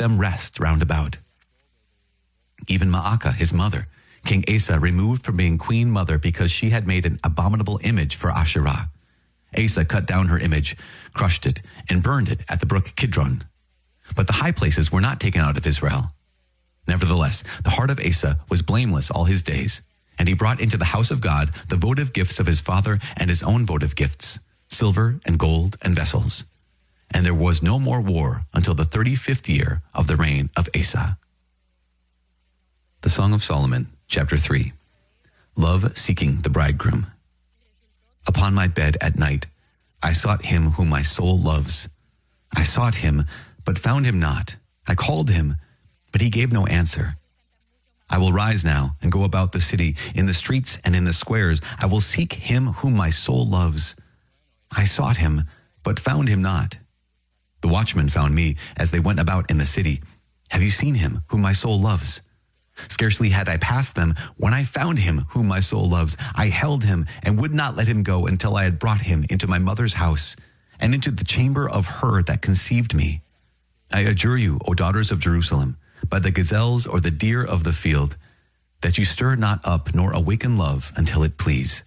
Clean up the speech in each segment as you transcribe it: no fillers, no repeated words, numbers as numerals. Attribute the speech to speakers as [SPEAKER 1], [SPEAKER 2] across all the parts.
[SPEAKER 1] them rest round about. Even Ma'akah, his mother, King Asa removed from being queen mother because she had made an abominable image for Asherah. Asa cut down her image, crushed it, and burned it at the brook Kidron. But the high places were not taken out of Israel. Nevertheless, the heart of Asa was blameless all his days, and he brought into the house of God the votive gifts of his father and his own votive gifts, silver and gold and vessels. And there was no more war until the 35th year of the reign of Asa. The Song of Solomon, chapter 3. Love seeking the bridegroom. Upon my bed at night, I sought him whom my soul loves. I sought him, but found him not. I called him, but he gave no answer. I will rise now and go about the city, in the streets and in the squares. I will seek him whom my soul loves. I sought him, but found him not. The watchmen found me as they went about in the city. Have you seen him whom my soul loves? Scarcely had I passed them when I found him whom my soul loves. I held him and would not let him go until I had brought him into my mother's house and into the chamber of her that conceived me. I adjure you, O daughters of Jerusalem, by the gazelles or the deer of the field, that you stir not up nor awaken love until it please.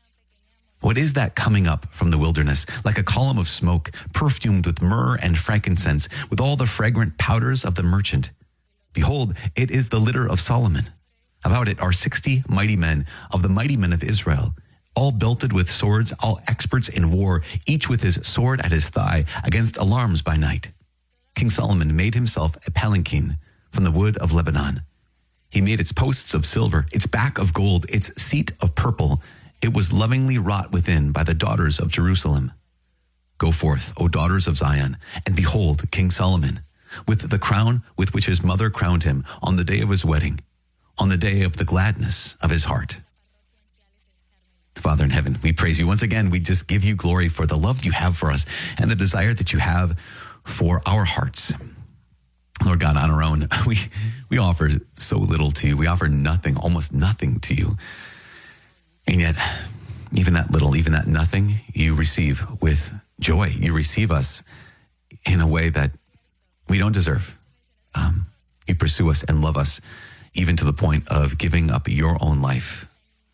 [SPEAKER 1] What is that coming up from the wilderness, like a column of smoke, perfumed with myrrh and frankincense, with all the fragrant powders of the merchant? Behold, it is the litter of Solomon. About it are 60 mighty men of the mighty men of Israel, all belted with swords, all experts in war, each with his sword at his thigh, against alarms by night. King Solomon made himself a palanquin from the wood of Lebanon. He made its posts of silver, its back of gold, its seat of purple. It was lovingly wrought within by the daughters of Jerusalem. Go forth, O daughters of Zion, and behold King Solomon, with the crown with which his mother crowned him on the day of his wedding, on the day of the gladness of his heart. Father in heaven, we praise you. Once again, we just give you glory for the love you have for us and the desire that you have for our hearts. Lord God, on our own, we offer so little to you. We offer nothing, almost nothing to you. And yet, even that little, even that nothing, you receive with joy. You receive us in a way that we don't deserve. You pursue us and love us, even to the point of giving up your own life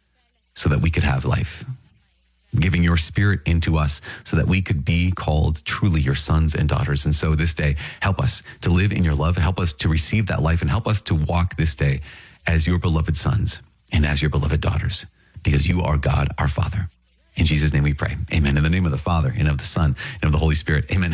[SPEAKER 1] so that we could have life. Giving your spirit into us so that we could be called truly your sons and daughters. And so this day, help us to live in your love, help us to receive that life, and help us to walk this day as your beloved sons and as your beloved daughters, because you are God, our Father. In Jesus' name we pray. Amen. In the name of the Father, and of the Son, and of the Holy Spirit. Amen.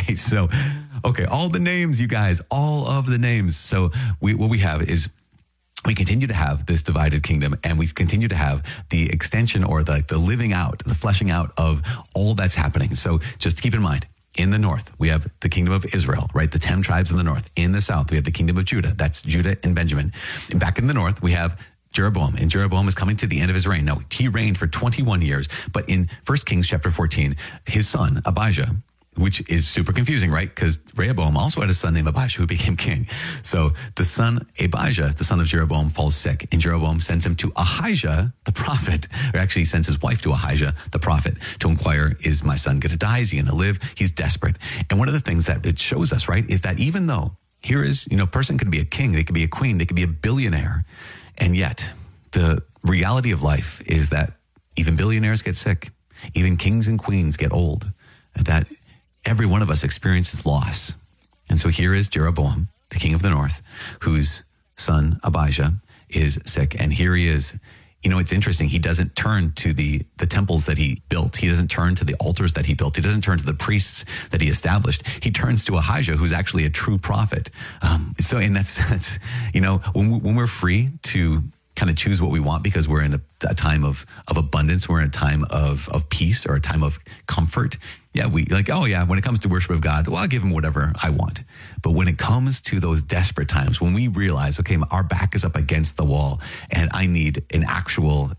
[SPEAKER 1] Okay, all the names, you guys, all of the names. So what we have is we continue to have this divided kingdom, and we continue to have the extension or the living out, the fleshing out of all that's happening. So just keep in mind, in the north, we have the kingdom of Israel, right? The 10 tribes in the north. In the south, we have the kingdom of Judah. That's Judah and Benjamin. And back in the north, we have Jeroboam, and Jeroboam is coming to the end of his reign. Now, he reigned for 21 years, but in 1 Kings chapter 14, his son, Abijah, which is super confusing, right? Because Rehoboam also had a son named Abijah who became king. So the son, Abijah, the son of Jeroboam, falls sick, and Jeroboam sends him to Ahijah, the prophet, or actually sends his wife to Ahijah, the prophet, to inquire, is my son going to die? Is he going to live? He's desperate. And one of the things that it shows us, right, is that even though here is, a person could be a king, they could be a queen, they could be a billionaire, and yet the reality of life is that even billionaires get sick, even kings and queens get old, that every one of us experiences loss. And so here is Jeroboam, the king of the north, whose son Abijah is sick. And here he is. It's interesting. He doesn't turn to the temples that he built. He doesn't turn to the altars that he built. He doesn't turn to the priests that he established. He turns to Ahijah, who's actually a true prophet. And that's when we're free to kind of choose what we want because we're in a time of abundance, we're in a time of peace or a time of comfort. Yeah, when it comes to worship of God, well, I'll give him whatever I want. But when it comes to those desperate times, when we realize, okay, our back is up against the wall and I need an actual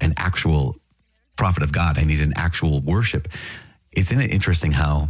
[SPEAKER 1] prophet of God, I need an actual worship. Isn't it interesting how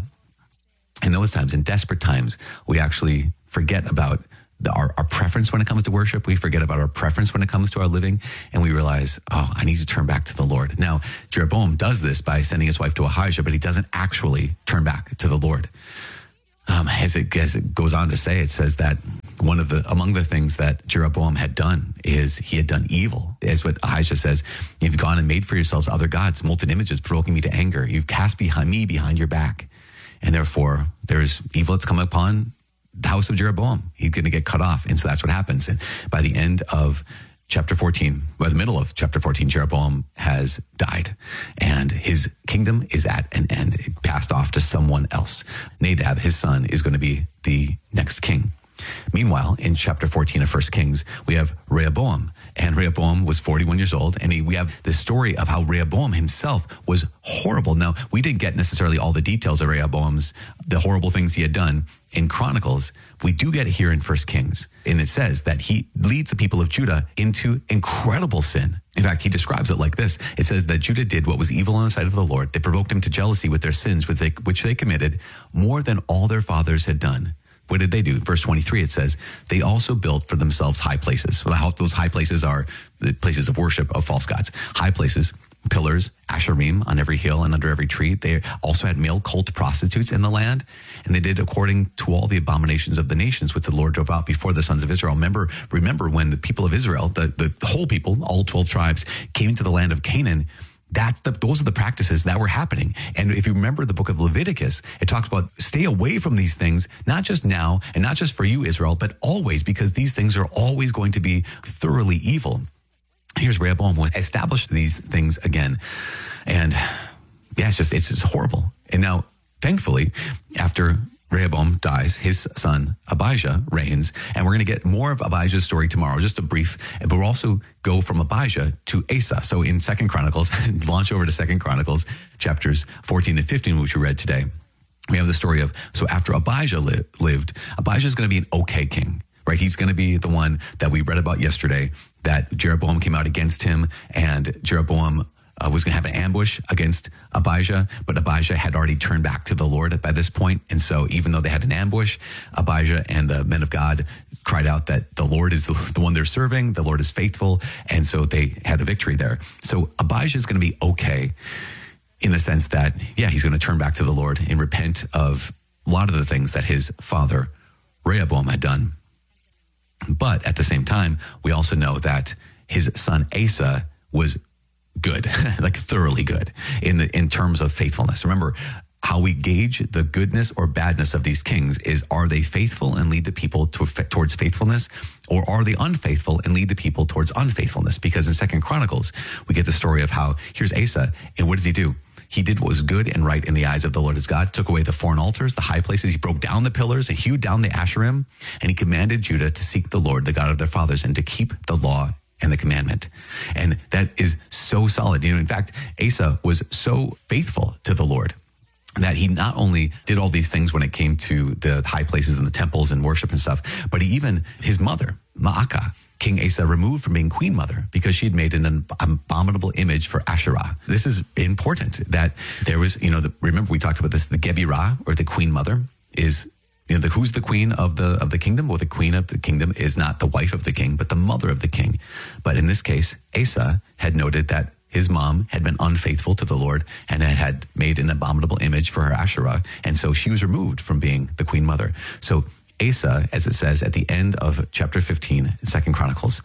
[SPEAKER 1] in those times, in desperate times, we actually forget about our preference when it comes to worship. We forget about our preference when it comes to our living, and we realize, I need to turn back to the Lord. Now, Jeroboam does this by sending his wife to Ahijah, but he doesn't actually turn back to the Lord. As it goes on to say, it says that among the things that Jeroboam had done is he had done evil. As what Ahijah says, you've gone and made for yourselves other gods, molten images, provoking me to anger. You've cast behind your back. And therefore, there's evil that's come upon the house of Jeroboam. He's going to get cut off. And so that's what happens. And by the end of chapter 14, by the middle of chapter 14, Jeroboam has died and his kingdom is at an end. It passed off to someone else. Nadab, his son, is going to be the next king. Meanwhile, in chapter 14 of 1 Kings, we have Rehoboam. And Rehoboam was 41 years old. And we have the story of how Rehoboam himself was horrible. Now, we didn't get necessarily all the details of the horrible things he had done in Chronicles. We do get it here in 1 Kings. And it says that he leads the people of Judah into incredible sin. In fact, he describes it like this. It says that Judah did what was evil in the sight of the Lord. They provoked him to jealousy with their sins, which they committed more than all their fathers had done. What did they do? Verse 23, it says, they also built for themselves high places. Well, those high places are the places of worship of false gods. High places, pillars, asherim on every hill and under every tree. They also had male cult prostitutes in the land. And they did according to all the abominations of the nations, which the Lord drove out before the sons of Israel. Remember when the people of Israel, the whole people, all 12 tribes, came into the land of Canaan. Those are the practices that were happening. And if you remember the book of Leviticus, it talks about stay away from these things, not just now and not just for you, Israel, but always, because these things are always going to be thoroughly evil. Here's Rehoboam who established these things again. And yeah, it's just horrible. And now, thankfully, after Rehoboam dies, his son Abijah reigns, and we're going to get more of Abijah's story tomorrow, just a brief, but we'll also go from Abijah to Asa. So in 2 Chronicles, launch over to 2 Chronicles, chapters 14 and 15, which we read today. We have the story of, so after Abijah lived, Abijah is going to be an okay king, right? He's going to be the one that we read about yesterday, that Jeroboam came out against him, and Jeroboam was going to have an ambush against Abijah, but Abijah had already turned back to the Lord by this point. And so even though they had an ambush, Abijah and the men of God cried out that the Lord is the one they're serving. The Lord is faithful. And so they had a victory there. So Abijah is going to be okay in the sense that, yeah, he's going to turn back to the Lord and repent of a lot of the things that his father Rehoboam had done. But at the same time, we also know that his son Asa was good, like thoroughly good in terms of faithfulness. Remember, how we gauge the goodness or badness of these kings is, are they faithful and lead the people towards faithfulness, or are they unfaithful and lead the people towards unfaithfulness? Because in 2 Chronicles, we get the story of how, here's Asa, and what does he do? He did what was good and right in the eyes of the Lord his God, took away the foreign altars, the high places. He broke down the pillars and hewed down the asherim, and he commanded Judah to seek the Lord, the God of their fathers, and to keep the law and the commandment. And that is so solid. In fact, Asa was so faithful to the Lord that he not only did all these things when it came to the high places and the temples and worship and stuff, but his mother, Maacah, King Asa removed from being queen mother because she had made an abominable image for Asherah. This is important that there was, remember we talked about this, the Gebirah, or the queen mother, is who's the queen of the kingdom? Well, the queen of the kingdom is not the wife of the king, but the mother of the king. But in this case, Asa had noted that his mom had been unfaithful to the Lord and had made an abominable image for her Asherah. And so she was removed from being the queen mother. So Asa, as it says at the end of chapter 15 in 2 Chronicles,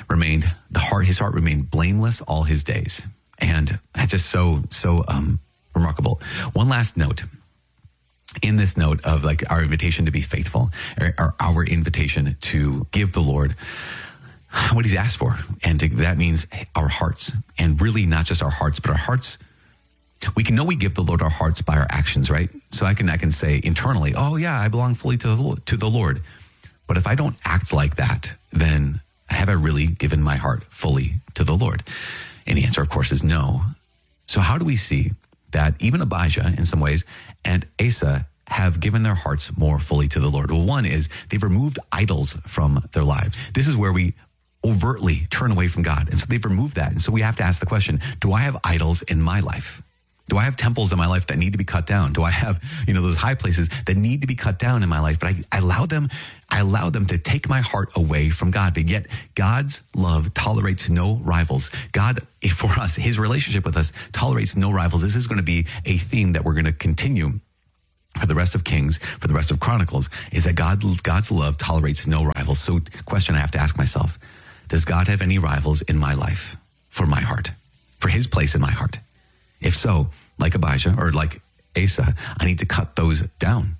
[SPEAKER 1] his heart remained blameless all his days. And that's just so remarkable. One last note. In this note of like our invitation to be faithful, or our invitation to give the Lord what he's asked for. And that means our hearts, and really not just our hearts, but our hearts. We can know we give the Lord our hearts by our actions, right? So I can say internally, oh yeah, I belong fully to the Lord. But if I don't act like that, then have I really given my heart fully to the Lord? And the answer, of course, is no. So how do we see that even Abijah, in some ways, and Asa have given their hearts more fully to the Lord? Well, one is they've removed idols from their lives. This is where we overtly turn away from God. And so they've removed that. And so we have to ask the question, do I have idols in my life? Do I have temples in my life that need to be cut down? Do I have, those high places that need to be cut down in my life? But I allow them to take my heart away from God. But yet God's love tolerates no rivals. God, for us, his relationship with us tolerates no rivals. This is going to be a theme that we're going to continue for the rest of Kings, for the rest of Chronicles, is that God's love tolerates no rivals. So question I have to ask myself, does God have any rivals in my life for my heart, for his place in my heart? If so, like Abijah or like Asa, I need to cut those down.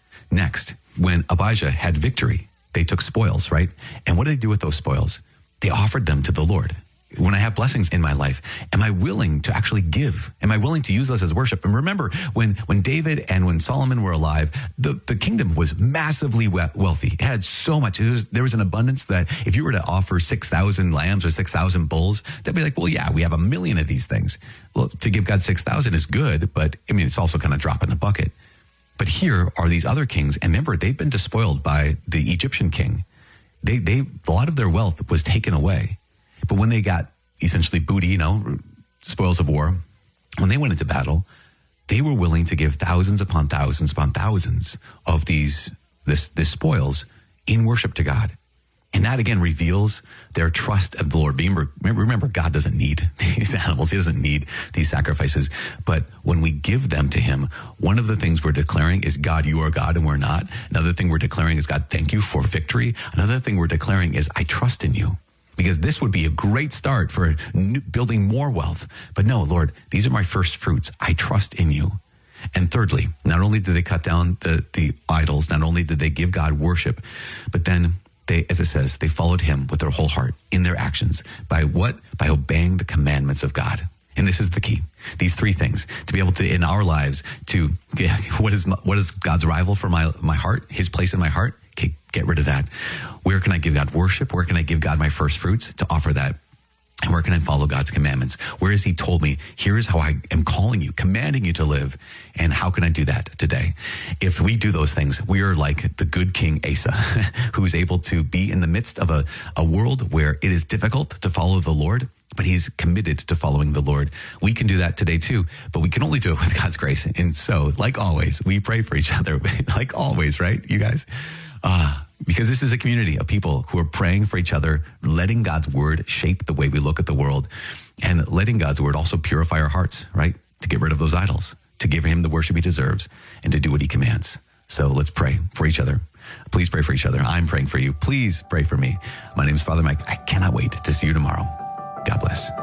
[SPEAKER 1] Next, when Abijah had victory, they took spoils, right? And what did they do with those spoils? They offered them to the Lord. When I have blessings in my life, am I willing to actually give? Am I willing to use those as worship? And remember, when David and when Solomon were alive, the kingdom was massively wealthy. It had so much. There was an abundance that if you were to offer 6,000 lambs or 6,000 bulls, they'd be like, well, yeah, we have 1 million of these things. Well, to give God 6,000 is good, but I mean, it's also kind of drop in the bucket. But here are these other kings. And remember, they've been despoiled by the Egyptian king. A lot of their wealth was taken away. But when they got essentially booty, spoils of war, when they went into battle, they were willing to give thousands upon thousands of this spoils in worship to God. And that again reveals their trust of the Lord. Remember, God doesn't need these animals. He doesn't need these sacrifices. But when we give them to him, one of the things we're declaring is, God, you are God and we're not. Another thing we're declaring is, God, thank you for victory. Another thing we're declaring is, I trust in you. Because this would be a great start for building more wealth. But no, Lord, these are my first fruits. I trust in you. And thirdly, not only did they cut down the idols, not only did they give God worship, but then they, as it says, they followed him with their whole heart in their actions. By what? By obeying the commandments of God. And this is the key. These three things, to be able to, in our lives, what is God's rival for my heart, his place in my heart? Okay, get rid of that. Where can I give God worship? Where can I give God my first fruits to offer that? And where can I follow God's commandments? Where has he told me, here is how I am calling you, commanding you to live. And how can I do that today? If we do those things, we are like the good King Asa, who is able to be in the midst of a world where it is difficult to follow the Lord, but he's committed to following the Lord. We can do that today too, but we can only do it with God's grace. And so, like always, we pray for each other, like always, right, you guys? Because this is a community of people who are praying for each other, letting God's word shape the way we look at the world, and letting God's word also purify our hearts, right? To get rid of those idols, to give him the worship he deserves, and to do what he commands. So let's pray for each other. Please pray for each other. I'm praying for you. Please pray for me. My name is Father Mike. I cannot wait to see you tomorrow. God bless.